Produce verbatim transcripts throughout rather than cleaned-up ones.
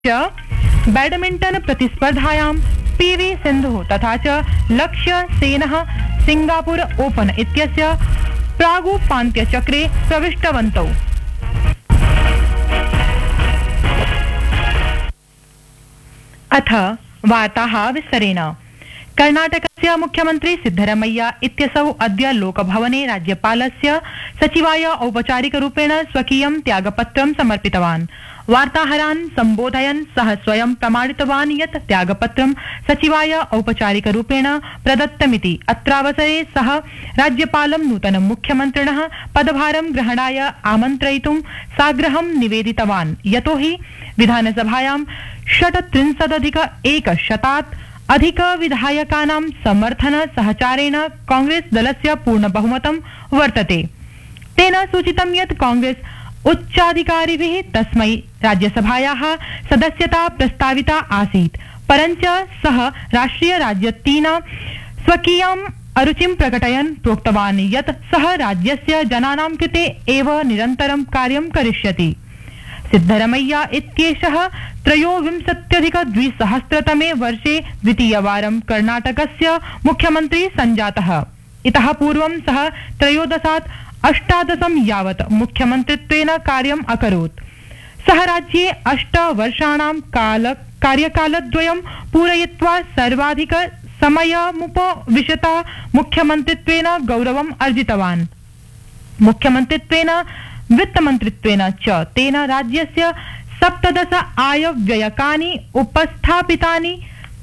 Badminton प्रतिस्पर्धायां PV सिन्धुः तथा च लक्ष्य सेनः सिंगापुर ओपन इत्यस्य प्रागुपान्त्यचक्रे प्रविष्टवन्तौ। अथ वार्ताः विस्तरेण। कर्णाटकस्य मुख्यमन्त्री सिद्धरमैया इत्यसौ अद्य लोकभवने राज्यपालस्य सचिवाय औपचारिकरूपेण स्वकीयं त्यागपत्रं समर्पितवान्। वार्ताहरान् सम्बोधयन् सः स्वयं प्रमाणितवान् यत् त्यागपत्रं सचिवाय औपचारिकरूपेण प्रदत्तमिति। अत्रावसरे सः राज्यपालं नूतनं मुख्यमन्त्रिणः पदभारं ग्रहणाय आमन्त्रयितुं साग्रहं निवेदितवान्, यतोहि विधानसभायां षट्त्रिंशदधिक एकशतात् अधिक विधायकानां समर्थन सहचारेण कांग्रेस दलस्य पूर्णबहुमतं वर्तते। तेन सूचितं यत् कांग्रेस उच्चाधिकारिभिः तस्मै राज्यसभायाः सदस्यता प्रस्ताविता आसीत्, परञ्च सः राष्ट्रिय राजनीतिना स्वकीयम् अरुचिं प्रकटयन् प्रोक्तवान् यत् सः राज्यस्य जनानां कृते एव निरन्तरं कार्यं करिष्यति। सिद्धरमैया इत्येषः त्रयोविंशत्यधिक द्विसहस्रतमे वर्षे द्वितीयवारं कर्णाटकस्य मुख्यमन्त्री सञ्जातः। इतः पूर्वं सः त्रयोदशात् अष्टादशं यावत् मुख्यमन्त्रित्वेन कार्यम् अकरोत्। सः राज्ये अष्ट वर्षाणां काल कार्यकालद्वयं पूरयित्वा सर्वाधिक समयमुपविशता मुख्यमन्त्रित्वेन गौरवम् अर्जितवान्। मुख्यमन्त्रित्वेन वित्तमन्त्रित्वेन च तेन राज्यस्य सप्तदश आयव्ययकानि उपस्थापितानि।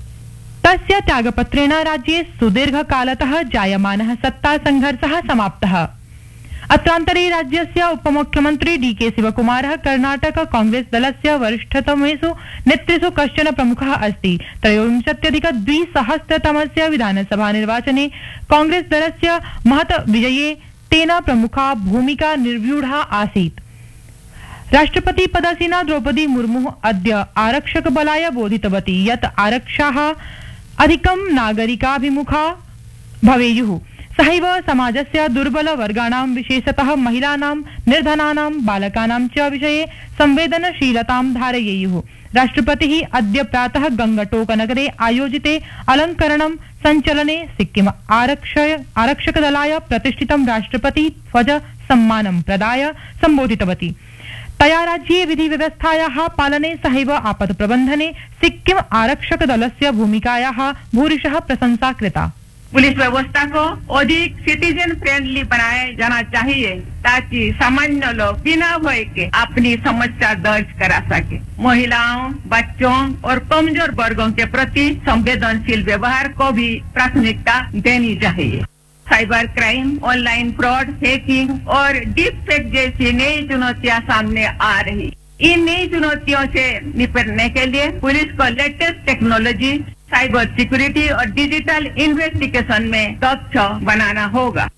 तस्य त्यागपत्रेण राज्ये सुदीर्घकालतः जायमानः सत्तासंघर्षः समाप्तः। अत्रान्तरे राज्यस्य उपमुख्यमन्त्री डी के शिवकुमारः कर्णाटक कांग्रेस दलस्य वरिष्ठतमेषु नेतृषु कश्चन प्रमुखः अस्ति। त्रयोविंशत्यधिक द्विसहस्रतमस्य विधानसभा निर्वाचने कांग्रेस दलस्य महत् विजये तेन प्रमुखा भूमिका निर्व्यूढा आसीत्। राष्ट्रपति पदासीना द्रौपदी मुर्मुः अद्य आरक्षक बलाय बोधितवती यत् आरक्षाः अधिकं नागरिकाभिमुखा भवेयुः। सहैव समाजस्य दुर्बल वर्गाणां विशेषतः महिलानां, निर्धनानां, बालकानां च विषये संवेदनशीलतां धारयेयुः। राष्ट्रपतिः अद्य प्रातः गंगटोकनगरे आयोजिते अलंकरणं संचलने सिक्किम आरक्षय आरक्षकदलाय प्रतिष्ठितं राष्ट्रपति ध्वज सम्मानं प्रदाय संबोधितवती। तया राज्ये विधि व्यवस्थायाः पालने सहैव आपद प्रबंधने सिक्किम आरक्षक दलस्य भूमिकायाः भूरिशः प्रशंसा कृता। पुलिस व्यवस्था को अधिक सिटीजन फ्रेंडली बनाया जाना चाहिए ताकि सामान्य लोग बिना भय के अपनी समस्या दर्ज करा सके। महिलाओं, बच्चों और कमजोर वर्गों के प्रति संवेदनशील व्यवहार को भी प्राथमिकता देनी चाहिए। Cyber crime, online fraud, hacking और डीप फेक जैसी नई चुनौतियां सामने आ रही। इन नई चुनौतियों से निपटने के लिए पुलिस को लेटेस्ट टेक्नोलॉजी, साइबर सिक्योरिटी और डिजिटल इन्वेस्टिगेशन में दक्ष बनाना होगा।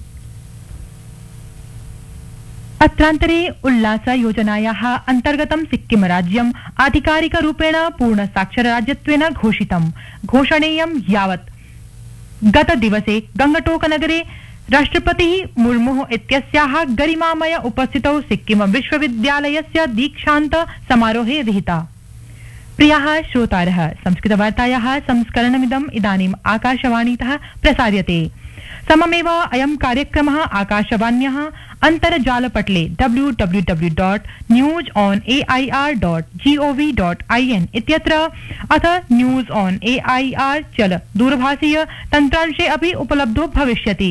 अत्रान्तरे उल्लास योजनायाः अन्तर्गतं सिक्किम राज्यम् आधिकारिकरूपेण पूर्ण साक्षरराज्यत्वेन घोषितम्। घोषणेयं यावत् गतदिवसे गंगटोकनगरे राष्ट्रपतिः मुर्मुः इत्यस्याः गरिमामय उपस्थितौ सिक्किम विश्वविद्यालयस्य दीक्षान्त समारोहे विहिता। प्रियाः श्रोतारः, संस्कृतवार्तायाः संस्करणमिदम् इदानीम् आकाशवाणीतः प्रसार्यते। सममेव अयं कार्यक्रमः आकाशवाण्याः अन्तर्जालपटले W W W dot news on A I R dot G O V dot I N इत्यत्र अथ news on A I R चल दूरभाषीय तन्त्रांशे अपि उपलब्धो भविष्यति।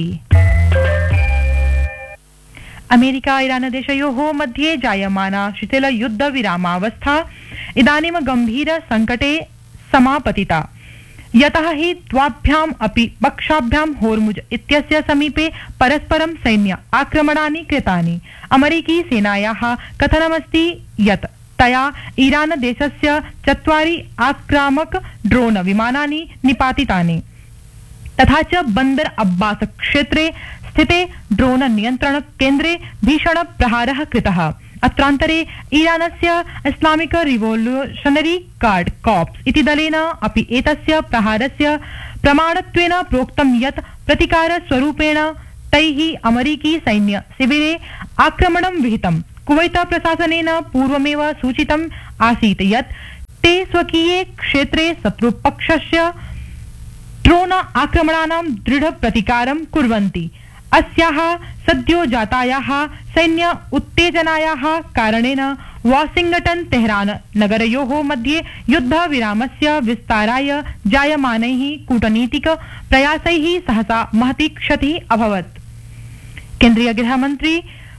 अमेरिका ईरान देशयोः मध्ये जायमाना शिथिल युद्ध विरामावस्था इदानीं गंभीर संकटे समापतिता, यतः हि द्वाभ्याम् अपि पक्षाभ्यां होर्मुज इत्यस्य समीपे परस्परं सैन्य आक्रमणानि कृतानि। अमेरिकी सेनायाः कथनमस्ति यत् तया ईरान देशस्य चत्वारि आक्रामक ड्रोन विमानानि निपातितानि, तथा च बंदर अब्बास क्षेत्रे स्थिते ड्रोन नियंत्रण केन्द्रे भीषण प्रहारः कृतः। अत्रान्तरे ईरानस्य इस्लामिक रिवोल्यूशनरी गार्ड कॉर्प्स इति दलेन अपि एतस्य प्रहारस्य प्रमाणत्वेन प्रोक्तं यत् प्रतिकारस्वरूपेण तैः अमेरिकी सैन्य शिविरे आक्रमणं विहितम्। कुवैत प्रशासनेन पूर्वमेव सूचितम् आसीत् यत् ते स्वकीये क्षेत्रे शत्रुपक्षस्य ड्रोन आक्रमणानां दृढ प्रतिकारं कुर्वन्ति। अस्याः सद्यो जातायाः सैन्य उत्तेजनायाः कारणेन वाशिंगटन तेहरान नगरयोः मध्ये युद्धविरामस्य विस्ताराय जायमानैः कूटनीतिक प्रयासैः सहसा महती क्षतिः अभवत्। केन्द्रीय गृहमन्त्री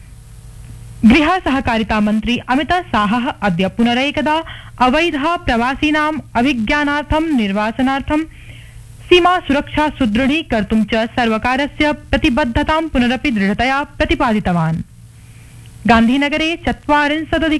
गृह सहकारिता मन्त्री अमित शाहः अद्य पुनरेकदा अवैध प्रवासिनाम् अभिज्ञानार्थं निर्वासनार्थं सीमा सुरक्षा सुदृढीकर्तुं च सर्वकारस्य प्रतिबद्धतां पुनरपि दृढतया प्रतिपादितवान्। गान्धीनगरे चत्वारिंशदधिक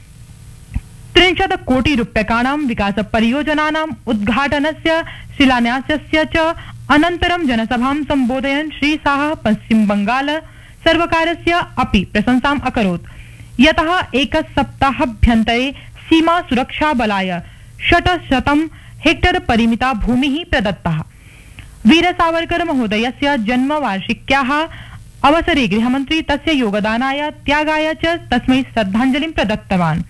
त्रिंशत् कोटि रूप्यकाणां विकास परियोजनानाम् उद्घाटनस्य शिलान्यासस्य च अनन्तरं जनसभां सम्बोधयन् श्री शाहः पश्चिम बंगाल सर्वकारस्य अपि प्रशंसाम् अकरोत्, यतः एकसप्ताहाभ्यन्तरे सीमा सुरक्षा बलाय षट्शतं हेक्टर परिमिता भूमिः प्रदत्ता। वीर सावरकर महोदयस्य जन्म वार्षिक्याः अवसरे गृहमन्त्री तस्य योगदानाय त्यागाय च तस्मै श्रद्धाञ्जलिं प्रदत्तवान्।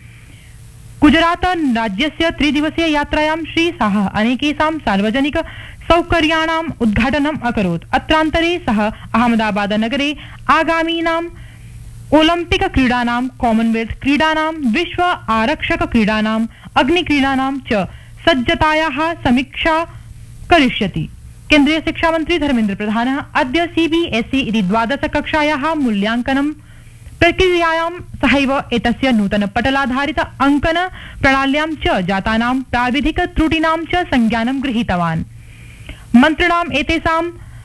गुजरात राज्यस्य त्रिदिवसीय यात्रायां श्री शाहः अनेकेषां सार्वजनिक सौकर्याणाम् उद्घाटनम् अकरोत्। अत्रान्तरे सः अहमदाबाद नगरे आगामीनाम् ओलम्पिक क्रीडानां, कॉमनवेल्थ क्रीडानां, विश्व आरक्षक क्रीडानां, अग्निक्रीडानां च सज्जतायाः समीक्षा करिष्यति। केन्द्रीय शिक्षा मंत्री धर्मेन्द्र प्रधानः अद्य सीबीएसई इति द्वादश कक्षायाः मूल्यांकनं प्रक्रियायां सहैव एतस्य नूतन पटलाधारित अंकन प्रणाल्यां च जातानां प्राविधिक त्रुटीनां च संज्ञानं गृहीतवान्। मन्त्रिणाम् एतेषां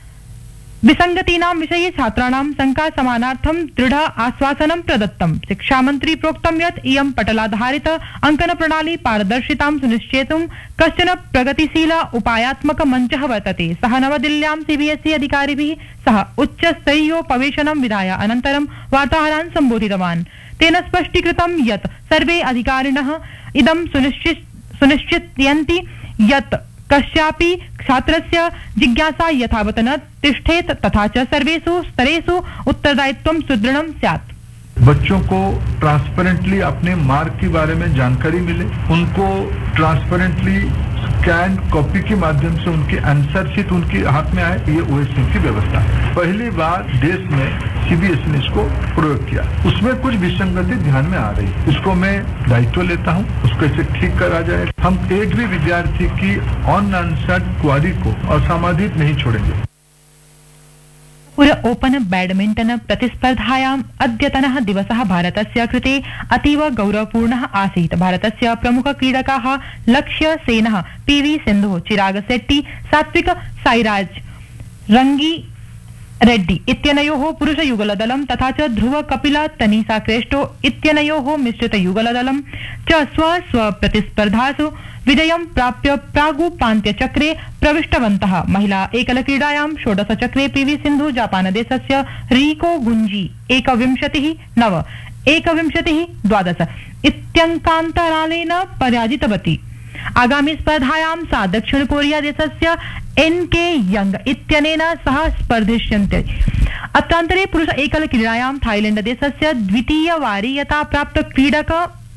विसंगतीनां विषये छात्राणां शंका समानार्थं दृढ आश्वासनं प्रदत्तम्। शिक्षामन्त्री प्रोक्तं यत् इयं पटलाधारित अंकन प्रणाली पारदर्शितां सुनिश्चेतुं कश्चन प्रगतिशील उपायात्मक मञ्चः वर्तते। सः नवदिल्ल्यां सीबीएसई अधिकारिभिः सह उच्चस्तरीयोपवेशनं विधाय अनन्तरं वार्ताहरान् सम्बोधितवान्। तेन स्पष्टीकृतं यत् सर्वे अधिकारिणः इदं सुनिश्चितयन्ति यत् कस्यापि छात्रस्य जिज्ञासा यथावत् न तिष्ठेत तथा च सर्वेषु स्तरेषु उत्तरदायित्वं सुदृढ़ं स्यात्। बच्चों को ट्रांसपेरेंटली अपने मार्क के बारे में जानकारी मिले, उनको ट्रांसपेरेंटली स्कैन कॉपी के माध्यम से उनकी आंसर शीट उनके हाथ में आए, ये ओएसएम की व्यवस्था है। पहली बार देश में सीबीएसई ने इसको प्रयोग किया, उसमें कुछ विसंगति ध्यान में आ रही, इसको मैं दायित्व लेता हूं, उसको इसे ठीक करा जाए। हम एक भी विद्यार्थी की अनआंसर्ड क्वारी को असामाजित नहीं छोड़ेंगे। पुर ओपन बैडमिंटन प्रतिस्पर्धायाम् अद्यतनः दिवसः भारतस्य कृते अतीव गौरवपूर्णः आसीत्। भारतस्य प्रमुख क्रीडकाः लक्ष्य सेनः, पीवी सिन्धुः, चिराग शेट्टी, सात्विक साईराज रंगी रेड्डी इत्यनयोः पुरुषयुगलदलं तथा च ध्रुव कपिल तनीषा क्रेस्टो इत्यनयोः मिश्रितयुगलदलं च स्व स्व प्रतिस्पर्धासु विजयं प्राप्य प्रागुपान्त्यचक्रे प्रविष्टवन्तः। महिला एकलक्रीडायां षोडशचक्रे पीवी सिन्धु जापानदेशस्य रीको गुंजी एकविंशतिः नव एकविंशतिः द्वादश इत्यङ्कान्तरालेन पराजितवती। आगामी स्पर्धायां सा दक्षिण कोरिया देशस्य एन के यंग इत्यनेन सह स्पर्धिष्यन्ते। अत्रान्तरे पुरुष एकल क्रीडायां थाईलैंड देशस्य द्वितीय वारीयता प्राप्त क्रीडक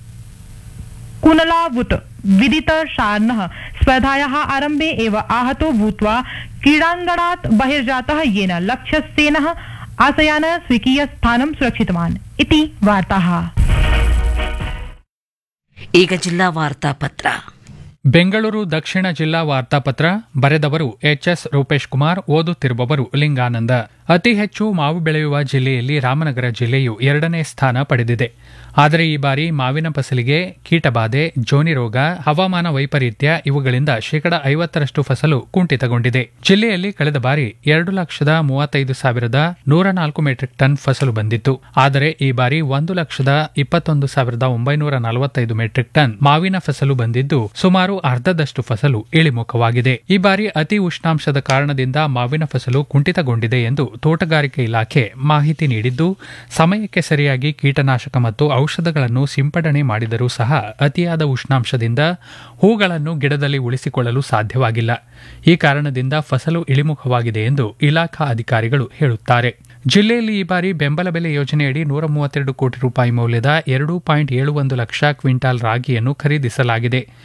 कुनलावुत विदित शार्नः स्पर्धायाः आरम्भे एव आहतो भूत्वा क्रीडाङ्गणात् बहिर्जातः, येन लक्ष्यसेनः आशयान स्वीकीय स्थानं सुरक्षितवान् इति वार्ताः। ಈಗ ಜಿಲ್ಲಾ ವಾರ್ತಾಪತ್ರ. ಬೆಂಗಳೂರು ದಕ್ಷಿಣ ಜಿಲ್ಲಾ ವಾರ್ತಾಪತ್ರ ಬರೆದವರು ಎಚ್ಎಸ್ ರೂಪೇಶ್ ಕುಮಾರ್, ಓದುತ್ತಿರುವವರು ಲಿಂಗಾನಂದ. ಅತಿ ಹೆಚ್ಚು ಮಾವು ಬೆಳೆಯುವ ಜಿಲ್ಲೆಯಲ್ಲಿ ರಾಮನಗರ ಜಿಲ್ಲೆಯು ಎರಡನೇ ಸ್ಥಾನ ಪಡೆದಿದೆ. ಆದರೆ ಈ ಬಾರಿ ಮಾವಿನ ಫಸಲಿಗೆ ಕೀಟಬಾಧೆ, ಜೋನಿ ರೋಗ, ಹವಾಮಾನ ವೈಪರೀತ್ಯ ಇವುಗಳಿಂದ ಶೇಕಡ ಐವತ್ತರಷ್ಟು ಫಸಲು ಕುಂಠಿತಗೊಂಡಿದೆ. ಜಿಲ್ಲೆಯಲ್ಲಿ ಕಳೆದ ಬಾರಿ ಎರಡು ಲಕ್ಷದ ಮೂವತ್ತೈದು ಸಾವಿರದ ನೂರ ನಾಲ್ಕು ಮೆಟ್ರಿಕ್ ಟನ್ ಫಸಲು ಬಂದಿತ್ತು. ಆದರೆ ಈ ಬಾರಿ ಒಂದು ಲಕ್ಷದ ಇಪ್ಪತ್ತೊಂದು ಸಾವಿರದ ಒಂಬೈನೂರ ನಲವತ್ತೈದು ಮೆಟ್ರಿಕ್ ಟನ್ ಮಾವಿನ ಫಸಲು ಬಂದಿದ್ದು ಸುಮಾರು ಅರ್ಧದಷ್ಟು ಫಸಲು ಇಳಿಮುಖವಾಗಿದೆ. ಈ ಬಾರಿ ಅತಿ ಉಷ್ಣಾಂಶದ ಕಾರಣದಿಂದ ಮಾವಿನ ಫಸಲು ಕುಂಠಿತಗೊಂಡಿದೆ ಎಂದು ತೋಟಗಾರಿಕೆ ಇಲಾಖೆ ಮಾಹಿತಿ ನೀಡಿದ್ದು, ಸಮಯಕ್ಕೆ ಸರಿಯಾಗಿ ಕೀಟನಾಶಕ ಮತ್ತು ಔಷಧಗಳನ್ನು ಸಿಂಪಡಣೆ ಮಾಡಿದರೂ ಸಹ ಅತಿಯಾದ ಉಷ್ಣಾಂಶದಿಂದ ಹೂಗಳನ್ನು ಗಿಡದಲ್ಲಿ ಉಳಿಸಿಕೊಳ್ಳಲು ಸಾಧ್ಯವಾಗಿಲ್ಲ. ಈ ಕಾರಣದಿಂದ ಫಸಲು ಇಳಿಮುಖವಾಗಿದೆ ಎಂದು ಇಲಾಖಾ ಅಧಿಕಾರಿಗಳು ಹೇಳುತ್ತಾರೆ. ಜಿಲ್ಲೆಯಲ್ಲಿ ಈ ಬಾರಿ ಬೆಂಬಲ ಬೆಲೆ ಯೋಜನೆಯಡಿ ನೂರ ಮೂವತ್ತೆರಡು ಕೋಟಿ ರೂಪಾಯಿ ಮೌಲ್ಯದ ಎರಡು ಪಾಯಿಂಟ್ ಏಳು ಒಂದು ಲಕ್ಷ ಕ್ವಿಂಟಾಲ್ ರಾಗಿಯನ್ನು ಖರೀದಿಸಲಾಗಿದೆ.